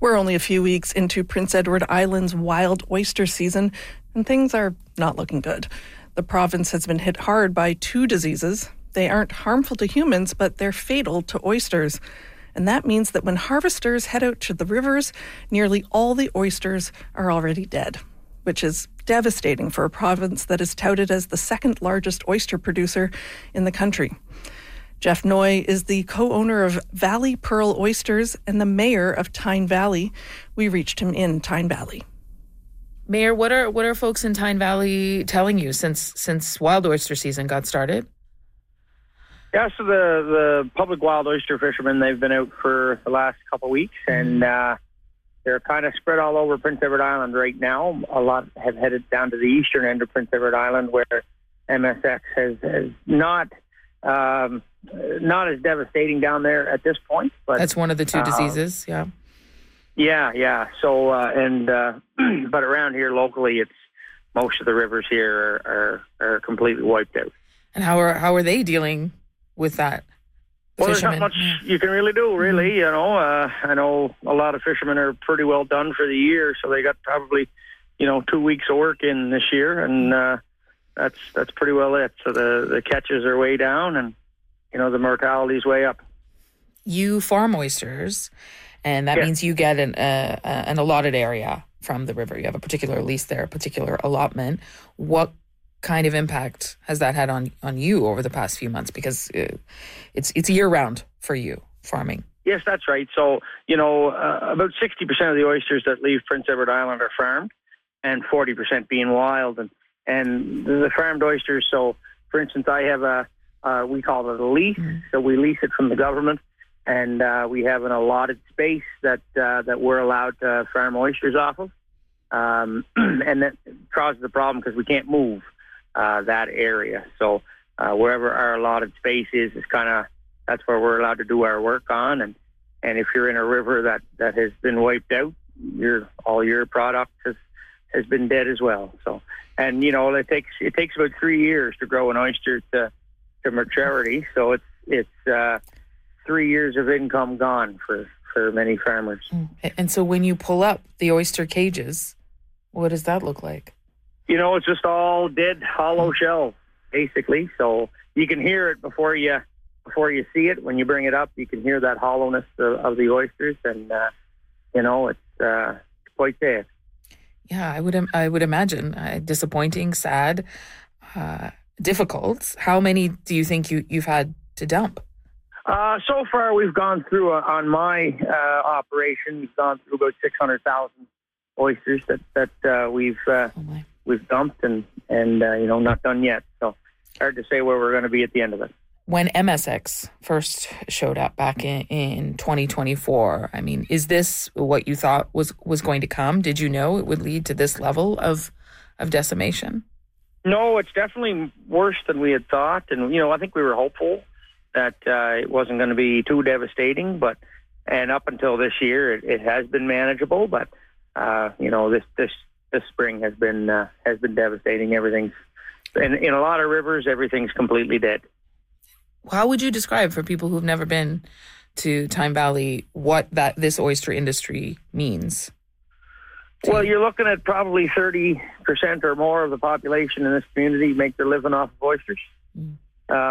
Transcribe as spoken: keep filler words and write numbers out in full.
We're only a few weeks into Prince Edward Island's wild oyster season, and things are not looking good. The province has been hit hard by two diseases. They aren't harmful to humans, but they're fatal to oysters. And that means that when harvesters head out to the rivers, nearly all the oysters are already dead, which is devastating for a province that is touted as the second largest oyster producer in the country. Jeff Noy is the co-owner of Valley Pearl Oysters and the mayor of Tyne Valley. We reached him in Tyne Valley. Mayor, what are what are folks in Tyne Valley telling you since since wild oyster season got started? Yeah, so the, the public wild oyster fishermen, they've been out for the last couple of weeks, and uh, they're kind of spread all over Prince Edward Island right now. A lot have headed down to the eastern end of Prince Edward Island, where M S X has, has not um, not as devastating down there at this point. But that's one of the two diseases, uh, yeah. Yeah, yeah. So, uh, and uh, but around here locally, it's most of the rivers here are, are, are completely wiped out. And how are how are they dealing with that? Well, Fishermen. there's not much you can really do, really. Mm-hmm. You know, uh, I know a lot of fishermen are pretty well done for the year, so they got probably, you know, two weeks of work in this year, and uh, that's that's pretty well it. So the, the catches are way down, and, you know, the mortality's way up. You farm oysters, and that yeah. means you get an, uh, an allotted area from the river. You have a particular lease there, a particular allotment. What kind of impact has that had on, on you over the past few months? Because uh, it's it's year round for you farming. Yes, that's right. So, you know, uh, about sixty percent of the oysters that leave Prince Edward Island are farmed, and forty percent being wild. And, and the farmed oysters, so for instance, I have a, uh, we call it a lease. Mm-hmm. So we lease it from the government, and uh, we have an allotted space that, uh, that we're allowed to farm oysters off of. Um, and that causes a problem because we can't move Uh, that area. So uh, wherever our allotted space is, is kind of, that's where we're allowed to do our work on. And, and if you're in a river that, that has been wiped out, your all your product has, has been dead as well. So, and you know, it takes it takes about three years to grow an oyster to to maturity. So it's it's uh, three years of income gone for, for many farmers. And so when you pull up the oyster cages, what does that look like? You know, it's just all dead, hollow shell, basically. So you can hear it before you before you see it. When you bring it up, you can hear that hollowness of, of the oysters, and uh, you know, it's uh, quite sad. Yeah, I would I would imagine uh, disappointing, sad, uh, difficult. How many do you think you you've had to dump? Uh, so far, we've gone through uh, on my uh, operation. We've gone through about six hundred thousand oysters that that uh, we've. Uh, oh my. We've dumped and, and uh, you know, not done yet. So hard to say where we're going to be at the end of it. When M S X first showed up back in, in twenty twenty-four, I mean, is this what you thought was, was going to come? Did you know it would lead to this level of of decimation? No, it's definitely worse than we had thought. And, you know, I think we were hopeful that uh, it wasn't going to be too devastating. But and up until this year, it, it has been manageable. But, uh, you know, this this This spring has been uh, has been devastating. Everything's in, in a lot of rivers. Everything's completely dead. How would you describe for people who've never been to Tyne Valley what that this oyster industry means? Well, you're looking at probably thirty percent or more of the population in this community make their living off of oysters. Mm.